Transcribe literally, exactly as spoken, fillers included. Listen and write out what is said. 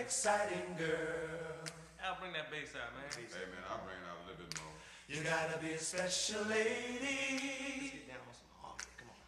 exciting girl. I'll bring that bass out, man. Hey, man, I'll bring it out a little bit more. You gotta be a special lady.